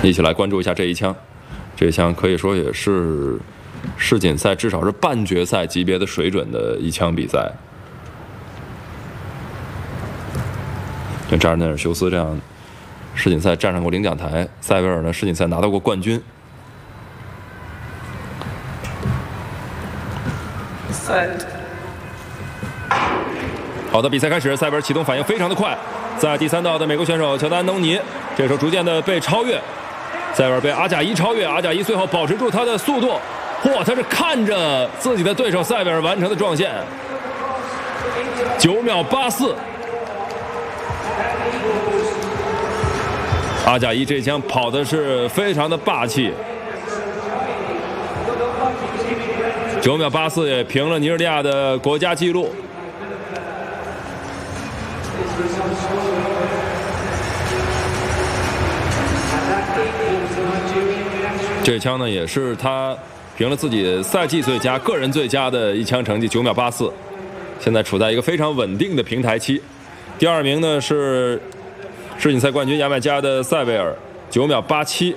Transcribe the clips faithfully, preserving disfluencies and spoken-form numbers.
一起来关注一下这一枪，这一枪可以说也是世锦赛至少是半决赛级别的水准的一枪比赛。像扎尔内尔修斯这样世锦赛站上过领奖台，塞维尔呢世锦赛拿到过冠军。好的，比赛开始，塞维尔启动反应非常的快，在第三道的美国选手乔丹安东尼这时候逐渐的被超越，塞维尔被阿贾伊超越，阿贾伊最后保持住他的速度，嚯，他是看着自己的对手塞维尔完成的撞线，九秒八四。阿贾伊这枪跑的是非常的霸气，九秒八四也平了尼日利亚的国家纪录。这枪呢也是他凭了自己赛季最佳、个人最佳的一枪成绩九秒八四，现在处在一个非常稳定的平台期。第二名呢是世锦赛冠军牙买加的塞维尔，九秒八七。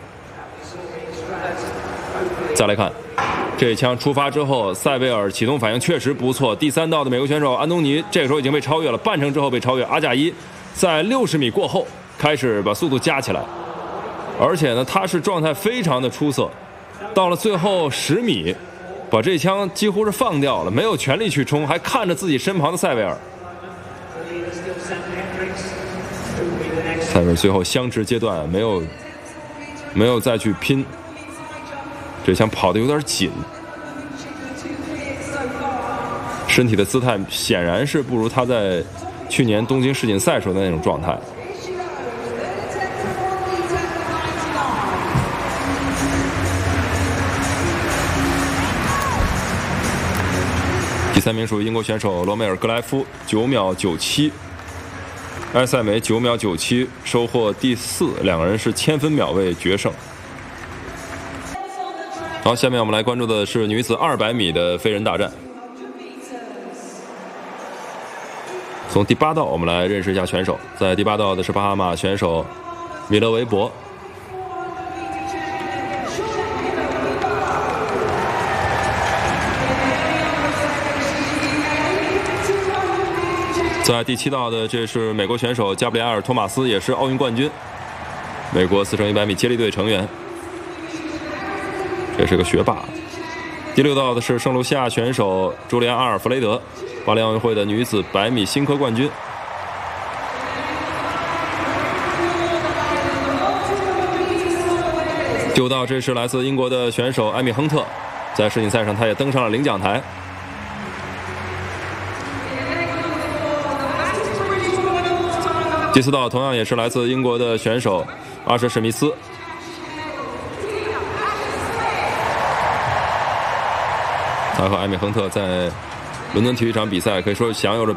再来看这一枪出发之后，塞维尔启动反应确实不错。第三道的美国选手安东尼这个时候已经被超越了，半程之后被超越。阿贾伊在六十米过后开始把速度加起来，而且呢他是状态非常的出色，到了最后十米把这枪几乎是放掉了，没有全力去冲，还看着自己身旁的塞维尔。塞维尔最后相持阶段没有没有再去拼，这枪跑得有点紧，身体的姿态显然是不如他在去年东京世锦赛时候的那种状态。第三名属于英国选手罗梅尔格莱夫，九秒九七。埃塞梅九秒九七收获第四，两个人是千分秒位决胜。好，下面我们来关注的是女子二百米的飞人大战。从第八道我们来认识一下选手，在第八道的是巴哈马选手米勒维博。在第七道的这是美国选手加布里埃尔·托马斯，也是奥运冠军，美国四乘一百米接力队成员，这是个学霸。第六道的是圣卢西亚选手朱利安·阿尔弗雷德，巴黎奥运会的女子百米新科冠军。九道这是来自英国的选手艾米·亨特，在世锦赛上他也登上了领奖台。第四道同样也是来自英国的选手阿什·史密斯。他和艾米·亨特在伦敦体育场比赛可以说享有着